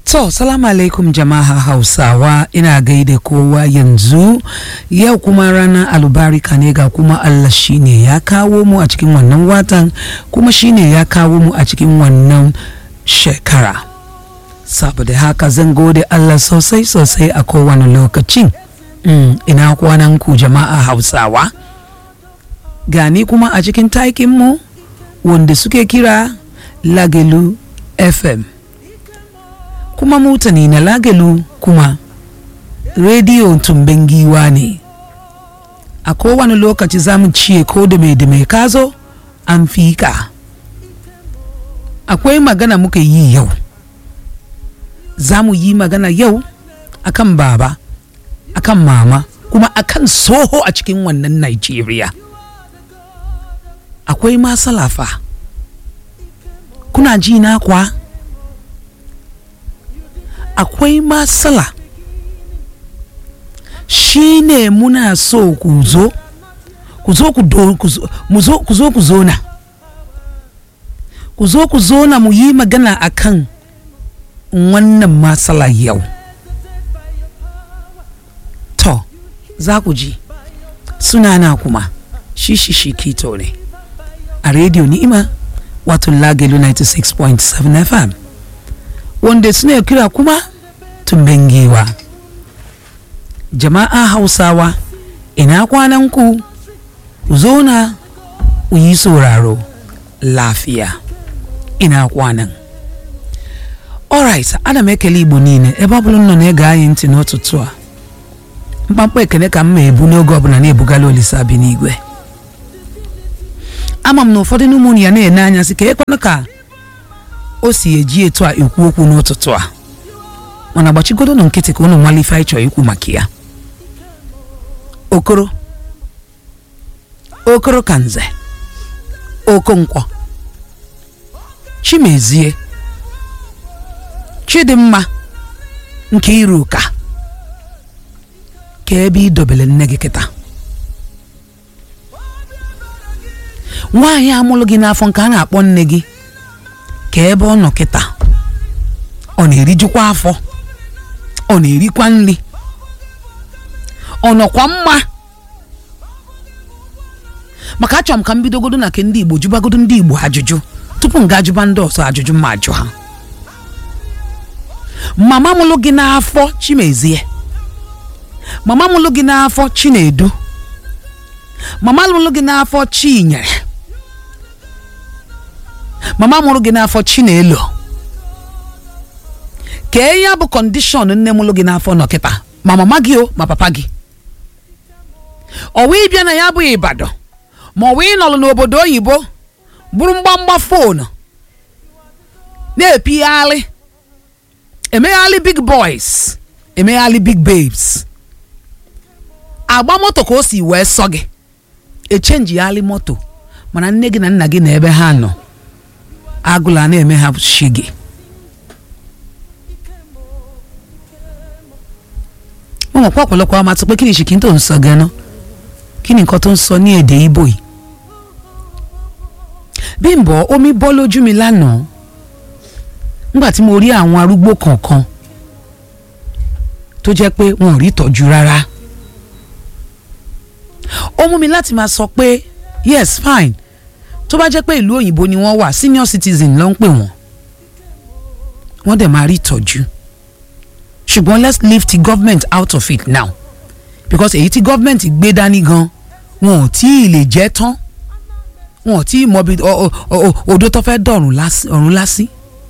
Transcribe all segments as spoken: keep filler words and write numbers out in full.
To, salamu alaikum jama'a Hausawa, ina gaida kowa yanzu. Yau kuma ranar albarika ne ga kuma Allah shine ya kawo mu a cikin wannan watan, kuma shine ya kawo mu a cikin wannan shekara. Saboda haka zan gode Allah sosai sosai a kowane lokacin. Mm, ina kwanan ku jama'a Hausawa. Gani kuma a cikin taikin mu wanda suke kira Lagelu F M. Kuma mutane na Lagelu kuma rediyo tumbin giwa ne. A kowane lokaci zamu ciye ko da mai da mai kazo an fika. Akwai magana muka yi yau. Zamu yi magana yau akan baba, akan mama, kuma akan soho a cikin wannan Nigeria. Akwai masalafa. Kuna ji na kwa? Akwai masala. Shine muna so ku zo ku zo ku do ku zo mu zo ku zo ku zo na ku zo ku zo na mu yi magana akan wannan masala yau. To za ku ji sunana kuma shishi shikito ne a radio Ni'ima wato Lagelu ninety-six point seven F M, wanda suna kira kuma tumbin giwa. Jama'a Hausawa, ina kwanan ku? Ku zo na ku yi sauraro lafiya. Ina kwanan. Alright, ana mekele Igbo niile ebe ọbụla nọ na-ege anyị ntị n'ụtụtụ a. Mkpamkpa ekene ka m na-ebu n'oge ọbụla na-ebugala Olisa bi n'igwe. Ama m na ụfọdụ n'ụmụ ya na-ene anya sị ka ekwenụ ka o si eji etu a ekwu okwu n'ụtụtụ a. Mana gbachigodo na nkịtị ka unu nwalife ịchọ ikwu maka ya. Okoro Okoro Kanze, Okonkwo, Chimezie, Chidimma nke Iruka, ka ebe idobele nne gị kịta. Nwaanyị amụlụ gị n'afọ nke a na-akpọ nne gị, ka ebe ọ nọ kịta. Ọ na-erijukwa afọ, ọ na-erikwa nri, ọ nọkwa mma. Maka achọrọ m ka m bidogodo na ke ndị Igbo jubagodo ndị Igbo ajụjụ tupu m ga-ajụba ndị ọzọ ajụjụ ma ajụ ha. Mama mụlụ gị n'afọ Chimezie, mama mụlụ gị n'afọ Chinedu, mama mụlụ gị n'afọ Chinyere, mama mụrụ gị n'afọ Chinelo. Ka ya bụ condition nne mụlụ gị n'afọ nọ kịta, ma mama gị o ma papa gị. Ọ wee bịa na ya bụ Ibadan, ma ọ wee nọlụ n'obodo oyibo bụrụ mgbamgba fonu na-epigharị, emegharị big boys, emegharị big babes. Agba moto ka o si wee sọ gị, echenji yali moto, mana nne gị na nna gị na ebe ha nọ agụla na-eme ha shi gị. Mama kwa kwalokwa amatụ pé kini shikinto nsọ gị no, kini nǹkan tó ń sọ ní èdè Ìgbò yìí. Bímbọ́ omi bọ́ lójú mi lánàá nígbà tí mo rí àwọn arúgbó kọ̀ọ̀kan tó jẹ́ pé wọn ò rí tọ́jú rárá. Ó mú mi láti máa sọ pé yes fine, tó bá jẹ́ pé ìlú òyìnbó ni wọ́n wà, senior citizen ló ń pè wọ́n, wọ́n dẹ̀ máa rí tọ́jú. Ṣùgbọ́n let's leave the government out of it now, because èyí tí government gbé dání gan wọn ò tí ì lè jẹ́ tán, wọn ò tí ì mọ bí odò tó fẹ́ dọ̀rùn ọ̀run lásì.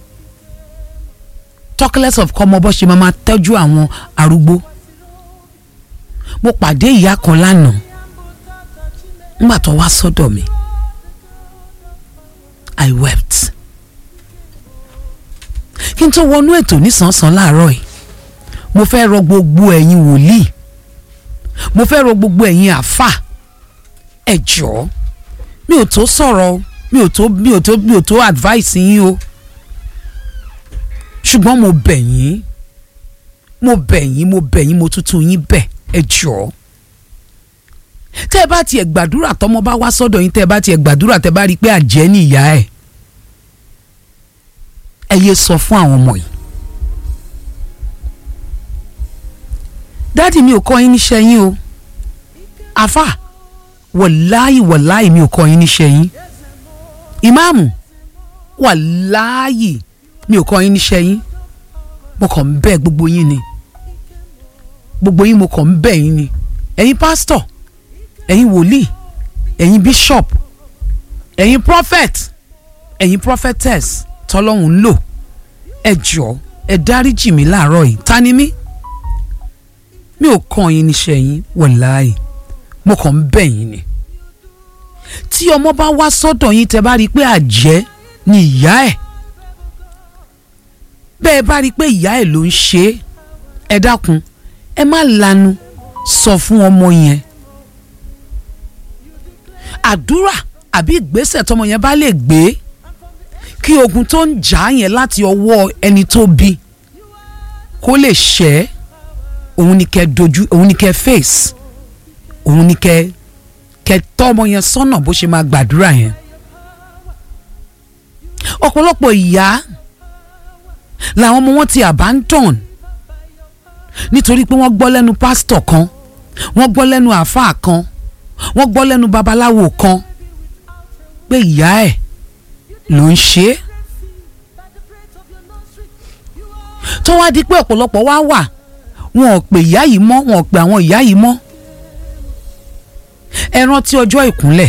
Talk less of kọ́mọ bó ṣe máa tọ́jú àwọn arúgbó. Mo pàdé ìyá kan lánàá nígbà tó wá sọ́dọ̀ mi. I wept. Kí n tó wọnú ètò nísànsán láàárọ̀ yìí, mo fẹ́ rọ gbogbo ẹ̀yin wòlíì, mo fẹ́ rọ gbogbo ẹ̀yin àfà, ẹ jọ̀ọ́, mi ò tó sọ̀rọ̀, mi ò tó mi ò tó mi ò tó advice yín o, ṣùgbọ́n mo bẹ̀ yín, mo bẹ̀ yín, mo bẹ̀ yín, mo tútù yín bẹ̀, ẹ jọ̀ọ́. Tẹ́ ẹ bá tiẹ̀ gbàdúrà tọ́mọ bá wá sọ́dọ̀ yín, tẹ́ ẹ bá tiẹ̀ gbàdúrà tẹ́ bá rí pé àjẹ́ ni ìyá ẹ̀, ẹ yé sọ fún àwọn ọmọ yìí. dáàdì mi ò kọ́ yín níṣẹ́ yín o àfà wàláyì wàláyì mi ò kọ́ yín níṣẹ́ yín ìmáàmù wàláyì mi ò kọ́ yín níṣẹ́ yín mo kàn ń bẹ̀ gbogbo yín ni gbogbo yín mo kàn ń bẹ̀ yín ni ẹ̀yin pásítọ̀ ẹ̀yin wòlíì ẹ̀yin bishop ẹ̀yin prophet ẹ̀yin prophetess tọ́lọ́hun ń lò ẹ jọ̀ọ́ ẹ dáríjì mí láàárọ̀ yìí ta ni mí mi ò kàn yín níṣẹ́ yín wàláhì mo kàn ń bẹ̀ yín ni tí ọmọ bá wá sọ́dọ̀ yín tẹ́ bá rí i pé àjẹ́ ni ìyá ẹ̀ bẹ́ẹ̀ bá rí i pé ìyá ẹ̀ ló ń ṣe é ẹ dákun ẹ má lanu sọ fún ọmọ yẹn àdúrà àbí ìgbésẹ̀ tọmọ yẹn bá lè gbé kí ogun tó ń jà yẹn láti ọwọ́ ẹni tó bí kó lè ṣẹ́ òun ni kẹ́ dojú òun ni kẹ́ face òun ni kẹ́ kẹ́ tọ́ ọmọ yẹn sọ́nà bó ṣe máa gbàdúrà yẹn ọ̀pọ̀lọpọ̀ ìyá làwọn ọmọ wọn ti abandon nítorí pé wọ́n gbọ́ lẹ́nu pásítọ̀ kan wọ́n gbọ́ lẹ́nu àáfàá kan wọ́n gbọ́ lẹ́nu babaláwo kan pé ìyá ẹ̀ ló ń ṣe é tó wá di pé ọ̀pọ̀lọpọ̀ wá wà wọn ò pè ìyá yìí mọ́ wọn ò pè àwọn ìyá yìí mọ́ ẹ rántí ọjọ́ ìkúnlẹ̀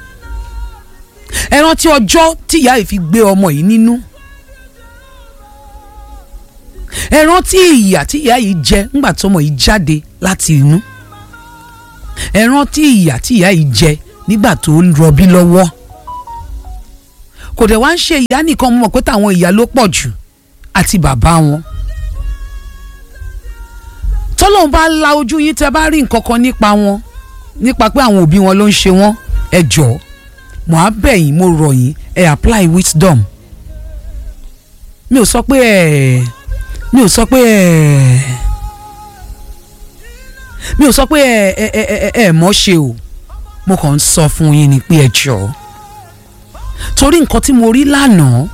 ẹ rántí ọjọ́ tí ìyá yìí fi gbé ọmọ yìí nínú ẹ rántí ìyà tí ìyá yìí jẹ nígbà tí ọmọ yìí jáde láti inú ẹ rántí ìyà tí ìyá yìí jẹ nígbà tó ń rọbí lọ́wọ́ kò dẹ̀ wá ń ṣe ìyá nìkan mọ̀ pé táwọn ìyá ló pọ̀ jù àti bàbá wọn tọ́lọ́run bá la ojú yín tẹ́ bá rí nǹkan kan nípa wọn nípa pé àwọn òbí wọn ló ń ṣe wọ́n ẹ jọ̀ọ́ mo á bẹ̀ yín mo rọ̀ yín ẹ apply wisdom mi ò sọ pé ẹ mi ò sọ pé ẹ mi ò sọ pé ẹ ẹ ẹ ẹ mọ̀ ṣe o mo kàn ń sọ fún yín ni pé ẹ jọ̀ọ́ torí nǹkan tí mo rí lánàá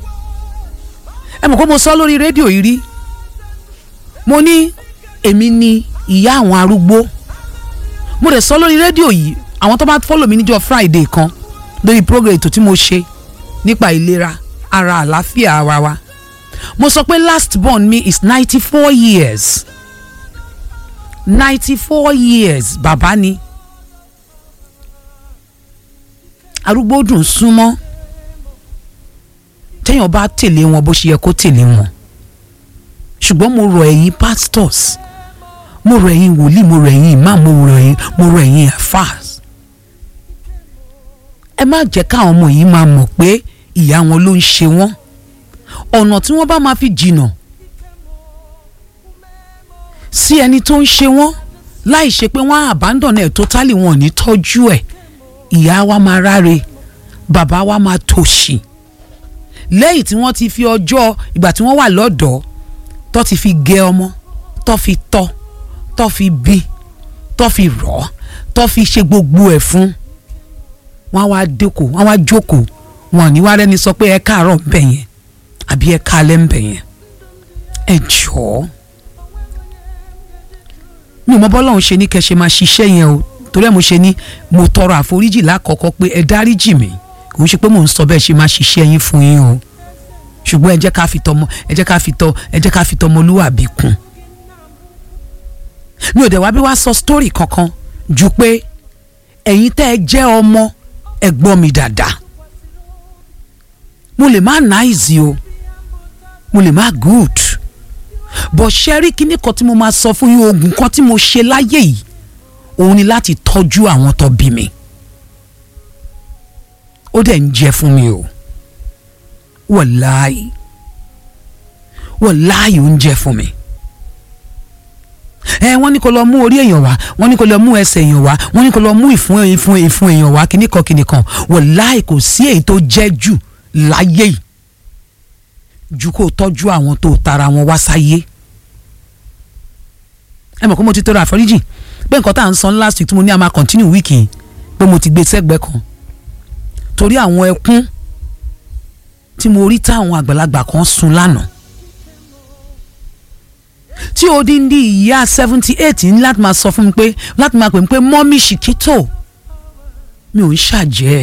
ẹ mọ̀ pé mo sọ lórí rédíò yìí rí mo ní èmi ni ìyá àwọn arúgbó mo dẹ̀ sọ lórí rédíò yìí àwọn tó bá follow mi níjọ́ Friday kan lórí program ètò tí mo ṣe nípa ìlera ara àlàáfíà ara wa mo sọ pé last born mi is ninety four years ninety four years bàbá ni arúgbó dùn súnmọ́ téèyàn bá tẹ̀lé wọn bó ṣe yẹ kó tẹ̀lé wọn ṣùgbọ́n mo rọ̀ ẹ̀yin pastors mo rọ̀ ẹ̀yin wòlíì mo rọ̀ ẹ̀yin imam mo rọ̀ ẹ̀yin mo rọ̀ ẹ̀yin afas ẹ má jẹ́ káwọn ọmọ yìí máa mọ̀ pé ìyá wọn ló ń ṣe wọ́n ọ̀nà tí wọ́n bá máa fi jìnnà sí ẹni tó ń ṣe wọ́n láì ṣe pé wọ́n á abandon ẹ̀ totally wọn ò ní tọ́jú ẹ̀ ìyá wa máa ráre bàbá wa máa tòṣì lẹ́yìn tí wọ́n ti fi ọjọ́ ìgbà tí wọ́n wà lọ́dọ̀ọ́ tó ti fi gé ọmọ tó fi tọ́ tó fi bí tó fi rọ̀ tó fi ṣe gbogbo ẹ̀ fún wọn wá dẹ́kọ̀ wọn wá jókòó wọn ò ní wá rẹ́ni sọ pé ẹ káàárọ̀ ń bẹ̀ yẹn àbí ẹ káalẹ́ ń bẹ̀ yẹn ẹ jọ̀ọ́ mi ò mọ bọ́lọ́run ṣe ní kẹ́ ṣe máa ṣiṣẹ́ yẹn o torí ẹ̀ mo ṣe ní mo tọrọ àforíjì lákọ̀ọ́kọ́ pé ẹ dáríjì mi kò ń ṣe pé mò ń sọ bẹ́ẹ̀ ṣe máa ṣiṣẹ́ yín fún yín o ṣùgbọ́n ẹ jẹ́ ká fi tọmọ ẹ jẹ́ ká fi tọ ẹ jẹ́ ká fi tọmọlúwàbí kún mi ò dẹ̀ wá bí wá sọ story kankan ju pé ẹ̀yin tẹ́ ẹ jẹ́ ọmọ ẹ gbọ́ mi dáadáa mo lè má nice o mo lè má good but ṣẹ́rí kíní kan tí mo máa sọ fún yín oògùn kan tí mo ṣe láyé yìí òun ni láti tọ́jú àwọn tó bí mi ó dẹ̀ ń jẹ́ fún mi o wàláì wàláì ó ń jẹ́ fún mi ẹ wọ́n ní kó lọ mú orí èèyàn wá wọ́n ní kó lọ mú ẹsẹ̀ èèyàn wá wọ́n ní kó lọ mú ìfun ìfun ìfun èèyàn wá kíní kan kíní kan wàláì kò sí èyí tó jẹ́ jù láyé yìí ju kó tọ́jú àwọn tó tara wọn wá sáyé ẹ mọ̀ kó mo ti tọrọ àforíjì pé nǹkan tá à ń sọ last week tí mo ní a máa continue week yìí pé mo ti gbé sẹ́gbẹ̀ẹ́ kan torí àwọn ẹkún tí mo rí táwọn àgbàlagbà kan sun lánàá tí ó dín ní ìyá seventy eight ní láti máa sọ fún mi pé láti máa pè mí pé mọ́mí Ṣìkítò mi ò ń ṣàjẹ́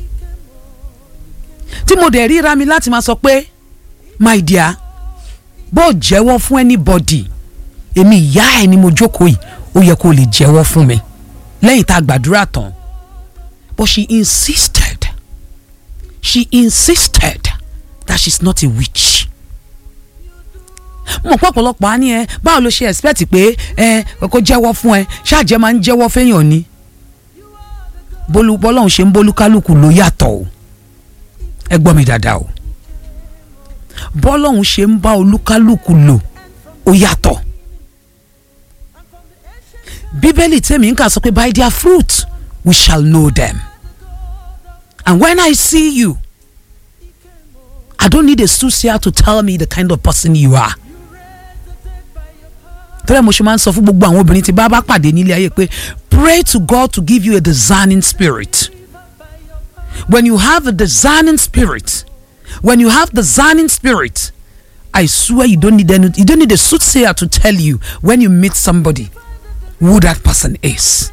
tí mo dẹ̀ ríra mi láti máa sọ pé my dear bó jẹ́wọ́ fún anybody èmi ìyá ẹ̀ ni mo jókòó yìí ó yẹ kó lè jẹ́wọ́ fún mi lẹ́yìn tá a gbàdúrà tán but she insisted she insisted that she's not a witch. mo pọ̀ ọ̀pọ̀lọpọ̀ á ní ẹ báwo ló ṣe expect pé ẹ kó jẹ́wọ́ fún ẹ ṣáàjẹ́ máa ń jẹ́wọ́ fẹ́yàn ni bọ́lọ́hún ṣe ń bólúkálùkù ló yàtọ̀ o ẹ gbọ́ mi dáadáa o bọ́lọ́hún ṣe ń bá olúkálùkù lò ó yàtọ̀ bíbélì tèmi ń kà sọ pé by their fruit we shall know them and when I see you I don't need a soothsayer to tell me the kind of person you are. tọ́lá mo ṣe máa ń sọ fún gbogbo àwọn obìnrin tí bá bá pàdé nílé ayé pé pray to God to give you a discerning spirit. When you have a discerning spirit, when you have discerning spirit, I swear you don't need any, you don't need a soothsayer to tell you when you meet somebody who that person is.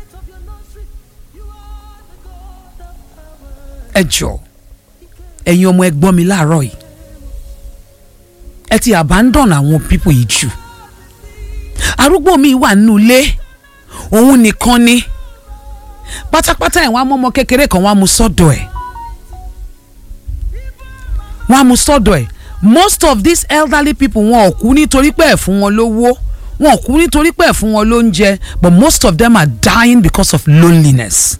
Ẹ jọ̀ọ́ ẹ̀yin ọmọ ẹgbọ́n mi láàárọ̀ yìí ẹ ti abandon àwọn people yìí jù. Arúgbó mi wà nínú ilé òun nìkan ni pátápátá ẹ̀ wọ́n á mú ọmọ kékeré kan wọ́n á mú sọ́dọ̀ ẹ̀ wọ́n á mú sọ́dọ̀ ẹ̀ most of these elderly people wọn ò kú nítorí pé ẹ̀ fún wọn lówó wọn ò kú nítorí pé ẹ̀ fún wọn lóúnjẹ but most of them are dying because of loneliness.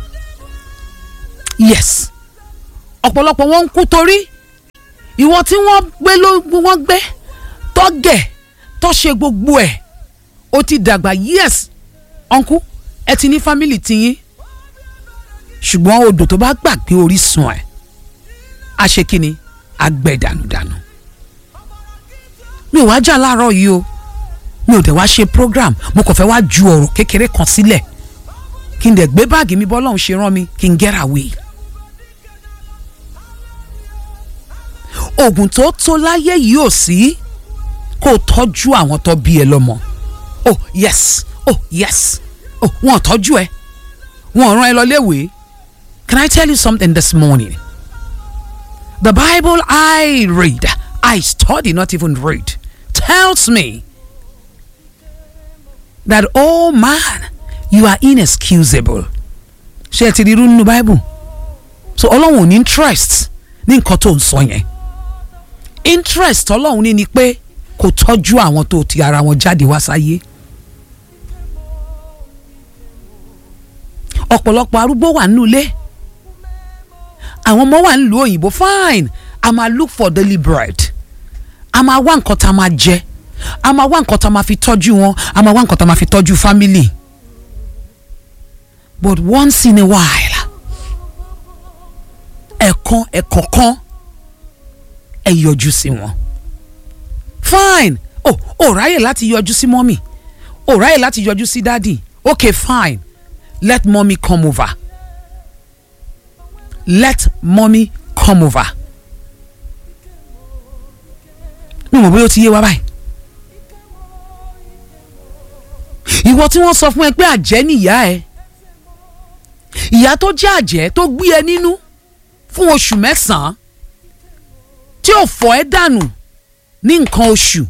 Yes ọ̀pọ̀lọpọ̀ wọn ń kú torí ìwọ tí wọ́n gbé ló wọ́n gbé tọ́gẹ̀ tó ṣe gbogbo ẹ̀ ó ti dàgbà yes uncle ẹ ti ní family tiyín ṣùgbọ́n odò tó bá gbàgbé orísun ẹ̀ á ṣe kí ni àgbẹ̀ dànùdànù. mi ò wá jà láàárọ̀ yìí o mi ò dẹ̀ wá ṣe program mo kàn fẹ́ wá ju ọ̀rọ̀ kékeré kan sílẹ̀ kí n dẹ̀ gbé báàgì mi bọ́lọ́run ṣe rán mi kí n get away. oògùn tó tó láyé yìí ò sí kó o tọ́jú àwọn tó bí ẹ lọ́mọ. oh yes oh yes oh wọn ò tọ́jú ẹ wọn ò rán ẹ lọ léèwé. Can I tell you something this morning? The Bible I read, I study, not even read, tells me that oh man, you are inexcusable. Ṣé ẹ ti rí irú nínú Bible? So Ọlọ́run ò ní interest ní nǹkan tó ń sọ yẹn. Interest Ọlọ́run ní ni pé kò tọ́jú àwọn tó ti ara wọn jáde wá sáyé. Ọ̀pọ̀lọpọ̀ arúgbó wà nínú ilé. Àwọn ọmọ wà nílùú òyìnbó fine. A máa look for daily bread. A máa wá nǹkan tá a máa jẹ. A máa wá nǹkan tá a máa fi tọ́jú wọn. A máa wá nǹkan tá a máa fi tọ́jú family. But once in a while, ẹ̀kan ẹ̀kọ̀kan ẹ yọjú sí wọn. Fine. Oh, ó ráyè láti yọjú sí mommy. Ó ráyè láti yọjú sí daddy. Okay, fine. Let mommy come over. Let mommy come over. Mi mọ̀ bóyá ó ti yé wa báyìí. Ìwọ tí wọ́n sọ fún ẹ pé àjẹ́ nìyá ẹ. Ìyá tó jẹ́ àjẹ́ tó gbé ẹ nínú fún oṣù mẹ́sàn-án tí ò fọ́ ẹ dànù ní nǹkan oṣù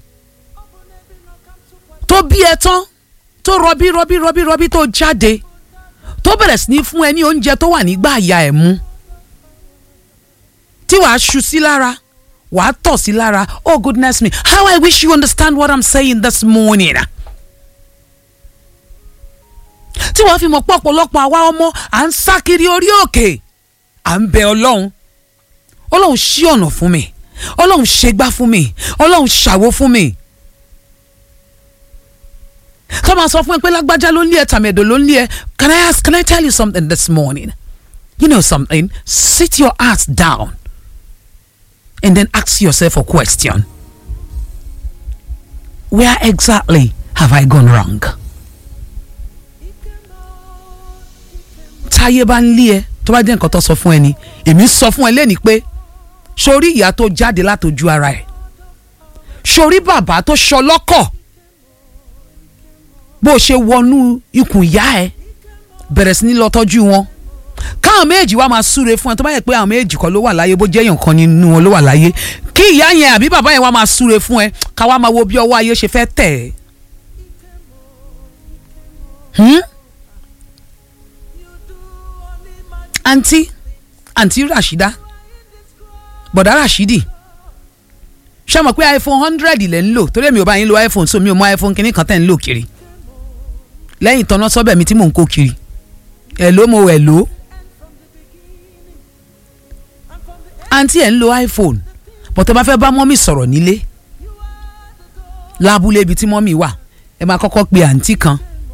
tó bí ẹ tán tó rọbí rọbí rọbí rọbí tó jáde tó bẹ̀rẹ̀ sí ní fún ẹ ní oúnjẹ tó wà nígbà àyà ẹ̀ mú tí wàá ṣu sí lára wàá tọ̀ sí lára. Oh goodness me, how I wish you understand what I'm saying this morning. Tí wàá fi mọ̀ pọ̀ ọ̀pọ̀lọpọ̀ àwa ọmọ à ń sá kiri orí òkè à ń bẹ Ọlọ́run. Ọlọ́run ṣí ọ̀nà fún mi. Ọlọ́run ṣègbà fún mi. Ọlọ́run ṣàwó fún mi. Tó máa sọ fún ẹ pé lágbájá ló ń lé ẹ tàmẹ̀dò ló ń lé ẹ. Can I ask, can I tell you something this morning? You know something? Sit your ass down and then ask yourself a question. Where exactly have I gone wrong? Táyé bá ń lé ẹ tó bá jẹ́ nǹkan tó sọ fún ẹ ni èmi sọ fún ẹ lẹ́ni pé sórí ìyá tó jáde látojú ara ẹ̀ sórí bàbá tó ṣọlọ́kọ̀ bó ṣe wọnú ikùn ìyá ẹ bẹ̀rẹ̀ sí ní lọ tọ́jú wọn káwọn méjì wá máa súre fún ẹ tó bá yẹ pé àwọn méjì kan ló wà láyé bó jẹ́ èèyàn kan nínú wọn ló wà láyé kí ìyá yẹn àbí bàbá yẹn wá máa súre fún ẹ ká wá máa wo bí ọwọ́ ayé ṣe fẹ́ tẹ̀ ẹ́. àǹtí àǹtí Rashida bọ̀dá Rashidi ṣé mọ̀ pé iPhone hundred lẹ́ ń lò torí èmi ò bá yín lo iPhone so mi ò mọ iPhone kìíní kan tẹ̀ ń lò kiri lẹ́yìn tọ́nà sọ́bẹ̀ mi tí mò ń kó kiri ẹ̀ ló mo ẹ̀ ló àǹtí ẹ̀ ń lo iPhone bọ̀ tó bá fẹ́ bá mọ́mì sọ̀rọ̀ nílé lábúlé ibi tí mọ́mì wà ẹ máa kọ́kọ́ pe àǹtí kan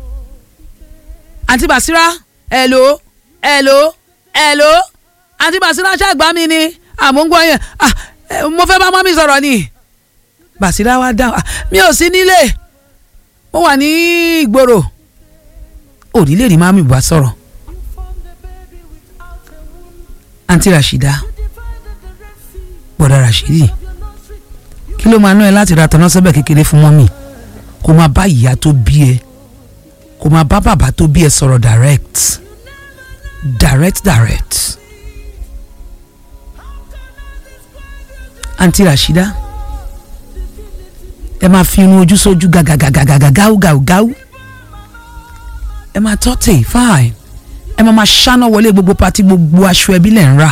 àǹtí Basira ẹ̀ ló ẹ̀ ló ẹ̀ ló àǹtí Basira ṣàgbá mi ni àmúngbọ́n yẹn ah mo fẹ́ bá mọ́mì sọ̀rọ̀ ni Basira wá dáhùn mi ò sí nílé mo wà ní ìgboro òní lè rí mọ́mì bá sọ̀rọ̀ àǹtí Rashida bọ̀dá Rashidi kí ló máa ná ẹ láti ra tọ́nà sọ́bẹ̀ kékeré fún mọ́mì kó máa bá ìyá tó bí ẹ kó máa bá bàbá tó bí ẹ sọ̀rọ̀ direct direct direct. àǹtí Rashida ẹ máa fi irun ojú sójú gàgàgàgàgà gáú gáú gáú ẹ máa tọ́tẹ̀ fine ẹ máa máa ṣáná wọlé gbogbo pati gbogbo aṣọ ẹbí lẹ̀ ń rà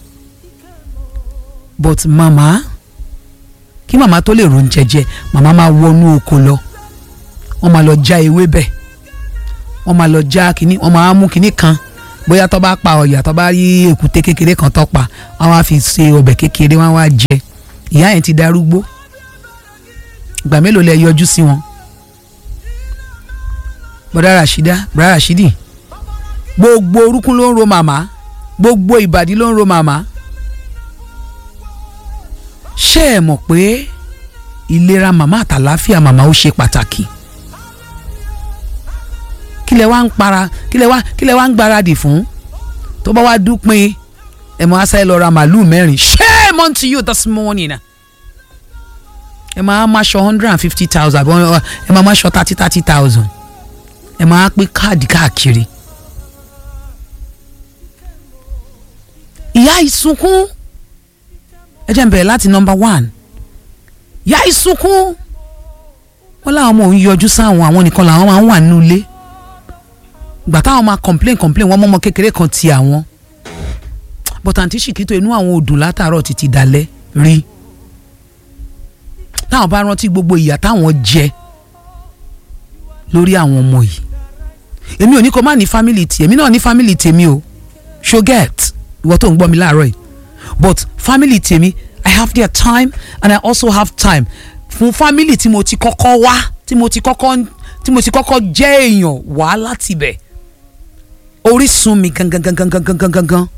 but mama kí màmá tó lè ron jẹjẹ màmá máa wọnú oko lọ wọ́n máa lọ já ewébẹ̀ wọ́n máa lọ já kínní wọ́n máa mú kínní kan bóyá tó bá pa ọ̀yà tó bá rí èkúté kékeré kan tó pa wọ́n wá fi ṣe ọbẹ̀ kékeré wọ́n wá jẹ ìyá yẹn ti darúgbó ìgbà mélòó lẹ yọjú sí wọn. bọ́dá Rashida bọ́dá Rashidi gbogbo orúkún ló ń ro màmá gbogbo ìbàdí ló ń ro màmá ṣé ẹ mọ̀ pé ìlera màmá àtàláfíà màmá ó ṣe pàtàkì kí lẹ wá ń para kí lẹ wá kí lẹ wá ń gbáradì fún tó bá wá dúpin ẹ máa ṣe lọ ra màálù mẹ́rin shame on to you this morning ẹ máa máa ṣọ hundred and fifty thousand ẹ máa máa ṣọ thirty thirty thousand ẹ máa pín káàdì káàkiri ìyá ìsunkún ẹ jẹ́ n bẹ̀rẹ̀ láti number one ìyá ìsunkún wọ́n láwọn ọmọ òun yọjú sáwọn àwọn nìkan làwọn máa ń wà nínú ilé gbà táwọn máa complain complain wọ́n mọ́mọ́ kékeré kan ti àwọn but àǹtí Ṣìkìtò inú àwọn ò dùn látàárọ̀ títí dalẹ́ rí táwọn bá rántí gbogbo ìyà táwọn jẹ lórí àwọn ọmọ yìí èmi ò ní kó má ní family tì èmi náà ní family tèmi o ṣó get ìwọ tó ń gbọ́ mi láàárọ̀ yìí but family tèmi I have their time and I also have time fún family tí mo ti kọ́kọ́ wá tí mo ti kọ́kọ́ tí mo ti kọ́kọ́ jẹ́ èèyàn wá láti bẹ̀ orísun mi gangan gangan gangan gangan gangan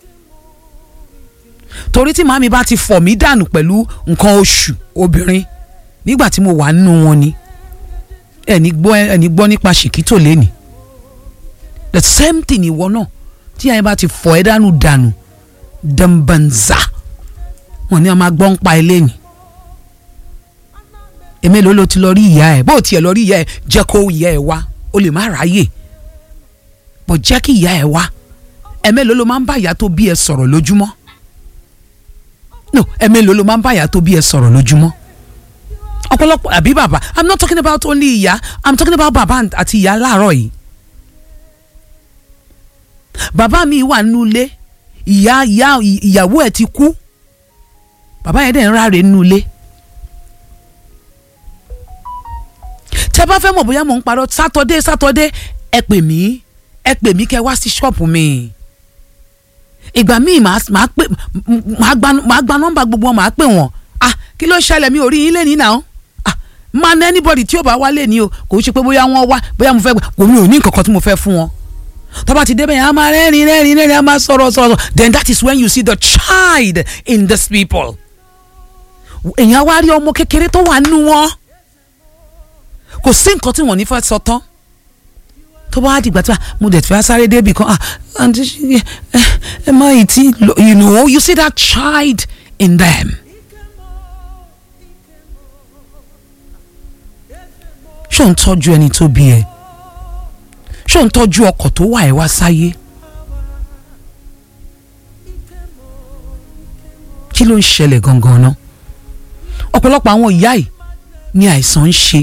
torí tí màmí bá ti fọ̀ mí dànù pẹ̀lú nǹkan oṣù obìnrin nígbà tí mo wà nínú wọn ni ẹni gbọ́ ẹni gbọ́ nípa Ṣìkìtò lẹ́nì the same thing ìwọ náà tí àyè bá ti fọ̀ ẹ́ dànù dànù dànbànzà wọn ni a máa gbọ́ ń pa ẹ lẹ́nì èmi ló ló ti lọ rí ìyá ẹ bó tiẹ̀ lọ rí ìyá ẹ jẹ́ kó ìyá ẹ wá o lè má ráyè bó jẹ́ kí ìyá ẹ wá ẹ̀mẹ́ ló ló máa ń bá ìyá tó bí ẹ sọ̀rọ̀ lójúmọ́ no ẹ̀mẹ́ ló ló máa ń bá ìyá tó bí ẹ sọ̀rọ̀ lójúmọ́ ọ̀pọ̀lọpọ̀ àbí bàbá I'm not talking about only ìyá I'm talking about bàbá àti ìyá láàárọ̀ yìí bàbá mi wà nínú ilé ìyá ìyá ìyàwó ẹ ti kú bàbá yẹn dẹ̀ ń ráre nínú ilé tẹ́ bá fẹ́ mọ̀ bóyá mò ń parọ́ sátọ́dé sátọ́dé ẹ pè mí ẹ pè mí kẹ́ wá sí ṣọ́ọ̀pù mi ìgbà míì màá pè màá gba nọ́mbà gbogbo wọn màá pè wọ́n ah kí ló ṣẹlẹ̀ mi ò rí yín lé ní náà ah máa ní anybody tí ó bá wá lé ní o kò ṣe pé bóyá wọ́n wá bóyá mo fẹ́ gbà kò mi ò ní nǹkan kan tí mo fẹ́ fún wọn tó bá ti débẹ̀ yẹn a máa rẹ́rìn rẹ́rìn rẹ́rìn a máa sọ̀rọ̀ sọ̀rọ̀ then that is when you see the child in these people èèyàn wá rí ọmọ kékeré tó wà nínú wọn kò sí nǹkan tí wọ́n ní fẹ́ sọ tán tó bá dìgbà tí mo dẹ̀ fẹ́ sáré débi kan ah àǹtí ẹ má yìí tí you know you see that child in them ṣó ń tọ́jú ẹni tó bí ẹ ṣó ń tọ́jú ọkọ̀ tó wà ẹ wá sáyé kí ló ń ṣẹlẹ̀ gangan náà ọ̀pọ̀lọpọ̀ àwọn ìyá yìí ni àìsàn ń ṣe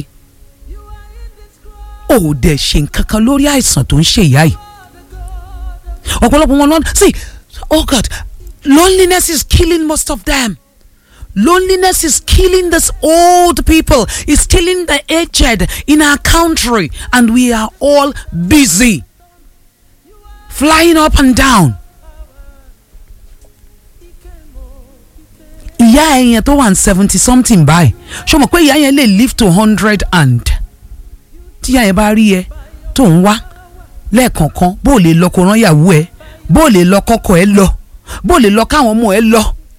ò dẹ̀ ṣe nǹkan kan lórí àìsàn tó ń ṣe ìyá yìí ọ̀pọ̀lọpọ̀ wọn lọ́nà see oh God loneliness is killing most of them. Loneliness is killing these old people. It's killing the aged in our country. And we are all busy. Flying up and down. Ìyá ẹ̀yẹn tó wà ní seventy something báyìí. Ṣé o mọ̀ pé ìyá yẹn lè live to hundred and. Tí ìyá yẹn bá rí ẹ tó ń wá lẹ́ẹ̀kọ̀ọ̀kan bó lè lọ kó rán ìyàwó ẹ bó lè lọ kọ́kọ́ ẹ lọ bó lè lọ káwọn ọmọ ẹ lọ.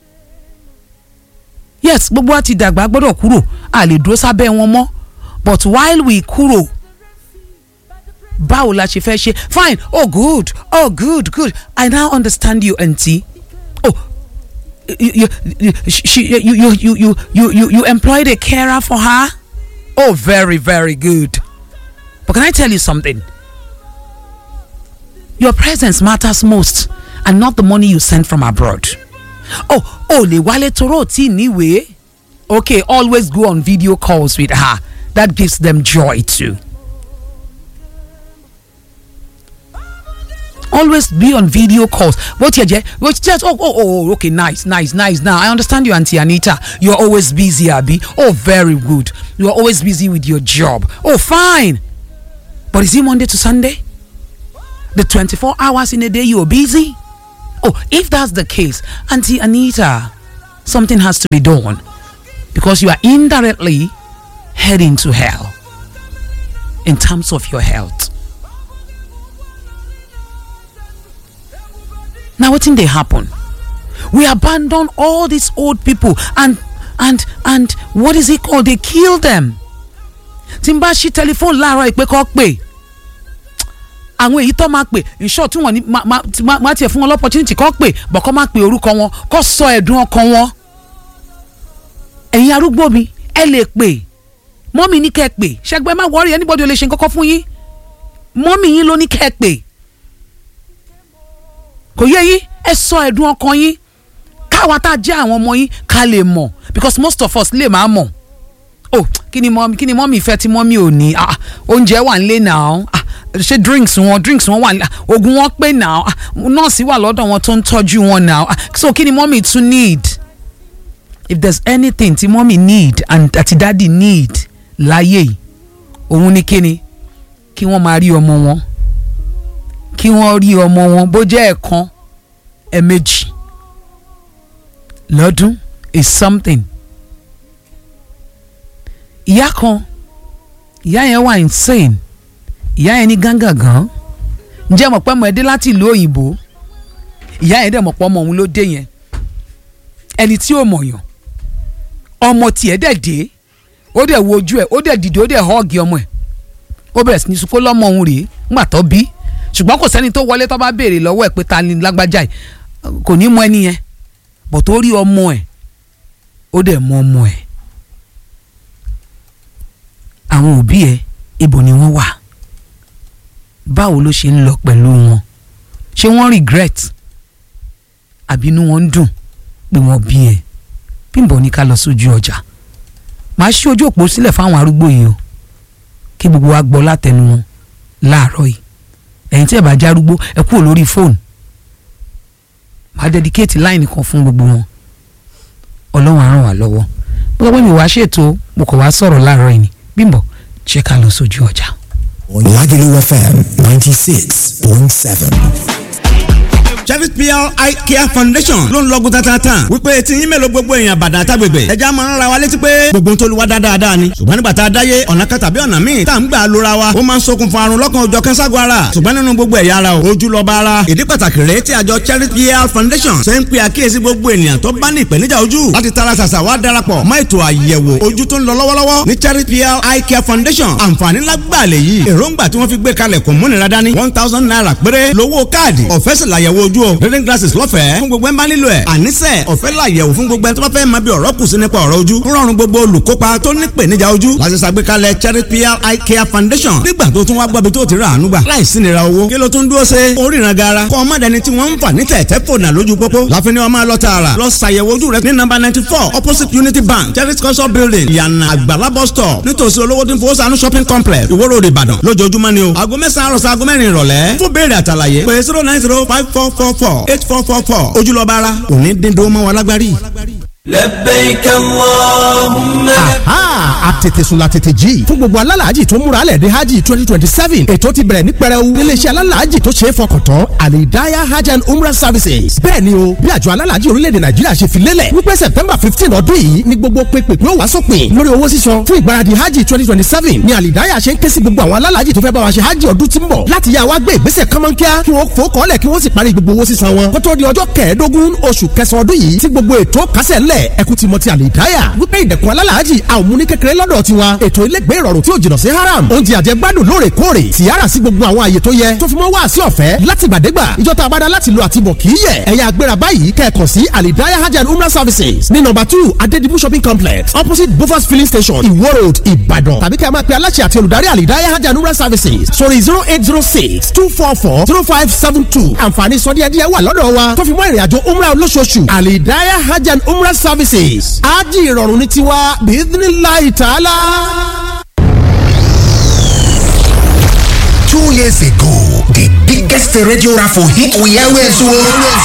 Yes, gbogbo wa ti dàgbà gbọ́dọ̀ kúrò a lè dúró sábẹ́ wọn mọ́ but while we kúrò báwo la ṣe fẹ́ ṣe fine oh good oh good good I now understand you aunty oh you you she you you you you you you you employed a carer for her oh very very good but can I tell you something your presence matters most and not the money you send from abroad. Oh, oh, le wale toro ti niwe. Okay, always go on video calls with her. That gives them joy too. Always be on video calls. What you just oh oh oh okay, nice, nice, nice. Now I understand you, Auntie Anita. You're always busy, Abby. Oh, very good. You are always busy with your job. Oh, fine. But is it Monday to Sunday? The twenty-four hours in a day you are busy? Oh, if that's the case, Auntie Anita, something has to be done because you are indirectly heading to hell in terms of your health. Now, what thing they happen? We abandon all these old people and and and what is it called? They kill them. Timbashi telephone Lara Ikpekokpe. Àwọn èyí tó máa pè in short tí wọ́n ní máa tiẹ̀ fún wọn l'opportunity kó pè bọ̀ kó máa pè orúkọ wọn kó sọ ẹ̀dùn ọkàn wọn. Ẹ̀yin arúgbó mi ẹ lè pè mọ́mì ní kẹ́ pè ṣẹ́gbẹ́ má worry anybody ò lè ṣe nǹkan fún yín mọ́mì yín ló ní kẹ́ pè kò yé yín ẹ sọ ẹ̀dùn ọkàn yín káwa tá jẹ́ àwọn ọmọ yín ká lè mọ̀ because most of us lè máa mọ̀ oh kí ni mọ́mì kí ni mọ́mì ìfẹ́ tí mọ́mì ò ní ah oúnjẹ wà nílé náà ah ṣe drinks wọn drinks wọn wà oògùn wọn pé now nọ́ọ̀sì wà lọ́dọ̀ wọn tó ń tọ́jú wọn now so kí ni mọ́mì tún need if there's anything tí mọ́mì need and àti daddy need láyé yìí òun ni kíni kí wọ́n máa rí ọmọ wọn kí wọ́n rí ọmọ wọn bó jẹ́ ẹ̀kan ẹ̀mejì lọ́dún is something. Ìyá kan ìyá yẹn wà insane ìyá yẹn ní gángangan ǹjẹ́ mọ̀ pé ọmọ ẹ̀ dé láti ìlú òyìnbó ìyá yẹn dẹ̀ mọ̀ pé ọmọ òun ló dé yẹn ẹni tí ó mọ̀yàn ọmọ tiẹ̀ dẹ̀ dé ó dẹ̀ wo ojú ẹ̀ ó dẹ̀ dìde ó dẹ̀ họ́ọ̀gì ọmọ ẹ̀ ó bẹ̀rẹ̀ sí ní sunkún lọ́mọ òun rèé ńgbà tó bí ṣùgbọ́n kò sẹ́ni tó wọlé tó bá béèrè lọ́wọ́ ẹ̀ pé ta ni lágbájá ẹ̀ kò ní mọ ẹni yẹn bọ̀ tó rí ọmọ ẹ̀ ó dẹ̀ mọ ọmọ ẹ̀ àwọn òbí ẹ̀ ibo ni wọ́n wà báwo ló ṣe ń lọ pẹ̀lú wọn ṣé wọ́n regret àbínú wọn ń dùn pé wọ́n bí ẹ Bímbọ́ ní ká lọ sójú ọjà màá ṣí ojú òpó sílẹ̀ fáwọn arúgbó yìí o kí gbogbo wa gbọ́ látẹnu wọn láàárọ̀ yìí ẹ̀yin tí ẹ bá já arúgbó ẹ kúrò lórí fóònù màá dedicate line kan fún gbogbo wọn Ọlọ́run á ràn wá lọ́wọ́ gbogbo mi wá ṣètò mo kàn wá sọ̀rọ̀ láàárọ̀ yìí ni Bímbọ́ ṣé ká lọ sójú ọjà. Lagelu F M ninety-six point seven. Cherry P R Eye Care Foundation ló ń lọ́gùn tatata wípé tí yín mélòó gbogbo èèyàn bàdà tágbègbè ẹja máa ń ra wa létí pé gbogbo ń tó lu wa dáadáa ni ṣùgbọ́n nígbà tá a dáyé ọ̀nà kan tàbí ọ̀nà míì tá à ń gbà lóra wa ó máa ń ṣokùnfà àrùn lọ́kàn òjọ̀ kẹ́sàgọ́ ara ṣùgbọ́n nínú gbogbo ẹ̀yà ara o ojú lọ́ba ara ìdí pàtàkì rèé tí àjọ Cherry P R Foundation ṣe ń pe àkíyèsí gbogbo ènìyàn tó bá ní ìpèníjà ojú láti tara ṣàṣà wá darapọ̀ mọ́ ètò àyẹ̀wò ojú tó ń lọ lọ́wọ́lọ́wọ́ ní Cherry P R Eye Care Foundation àǹfààní lágbàá lè yí èròǹgbà tí wọ́n fi gbé kalẹ̀ kò múnira dání one thousand naira péré lówó káàdì ọ̀fẹ́ sì làyẹ̀wò ojú ojú o reading glasses lọ́fẹ̀ẹ́ fún gbogbo ẹ̀ ń bá nílò ẹ̀ àníṣe ọ̀fẹ́ làyẹ̀wò fún gbogbo ẹ̀ tó bá fẹ́ máa bí ọ̀rọ̀ kù sí nípa ọ̀rọ̀ ojú rọrùn gbogbo olùkópa tó nípèníjà ojú láti ṣàgbékalẹ̀ Cherry P R Eye Care Foundation nígbà tó tún wá gbọ́bi tó ti rà àánú gbà láìsí nira owó kí ló tún dúró ṣe oríran gara kọ́ ọmọdéni tí wọ́n ń fà ní tẹ̀tẹ̀ fònà lójú pópó láfi ni wọ́n máa lọ tààrà lọ ṣàyẹ̀wò ojú rẹ ní nọ́mbà ninety four opposite Unity Bank Cherry culture building ìyànà àgbàlá bus stop nítòsí olówó tí ń fowó sànú shopping complex Ìwó Road Ìbàdàn lójoojúmọ́ ni o aago mẹ́sàn-án àròsọ aago mẹ́rin ìrọ̀lẹ́ fún béèrè àtàlàyé pé zero nine zero five four four four eight four four four ojúlọ́ba ara òní dídó mọ́ wa lágbárí. لبيك اللهم aha àtètèsùn la tètè jí fún gbogbo alálàájì tó múra lẹ̀ dé hajj twenty twenty seven ètò ti bẹ̀rẹ̀ ní pẹrẹu níléeṣẹ́ alálàájì tó ṣe é fọkàn tán Al-Hidayah hajj and umrah services bẹ́ẹ̀ ni o bí àjọ alálàájì orílẹ̀-èdè nàìjíríà ṣe fi lélẹ̀ wípé september fifteen ọdún yìí ni gbogbo pépèpé ó wá sópin lórí owó sísan fún ìgbáradì hajj twenty twenty seven ni Al-Hidayah ṣe ń ké sí gbogbo àwọn alálàájì tó fẹ́ bá wa ṣe hajj ọdún tí ń bọ̀ láti yá wa gbé ìgbésẹ̀ kánmọ́nkíá kí wọ́n fò kọ́lẹ̀ kí wọ́n sì parí gbogbo owó sísan wọn kó tó di ọjọ́ kẹẹ̀ẹ́dógún oṣù kẹsàn-án ọdún yìí tí gbogbo ètò kásẹ̀ ńlẹ̀ ẹkú ti mọ ti Al-Hidayah wípé ìdẹ̀kùn alálàájì àwọn múni kékeré lọ́dọ̀ tiwa ètò ilégbèé ìrọ̀rùn tí ò jìnnà sí haram oúnjẹ àjẹgbádùn lóòrèkóòrè tìyára sí gbogbo àwọn àyè tó yẹ tó fi mọ́ wá sí ọ̀fẹ́ láti gbàdégbà ìjọta abada láti lo àtibọ̀ kì í yẹ ẹ̀yà agbéra báyìí kẹ́ẹ̀kan sí Al-Hidayah hajj and umrah services ní nọ́mbà two adedibu shopping complex opposite Bufas filling station Iwo Road Ìbàdàn tàbí kẹ́ ẹ máa pe aláṣẹ àti olùdarí Al-Hidayah hajj and umrah services sórí zero eight zero six two four four zero five seven two àǹfààní sọdíẹ̀díẹ̀ wà lọ́dọ̀ wa tó fi mọ́ ìrìnàjò umrah olóṣooṣù Al-Hidayah hajj and umrah services ájì ìrọ̀rùn ní tiwa bi'idhnillahi ta'ala. Two years ago, the biggest radio raffle hit we always won.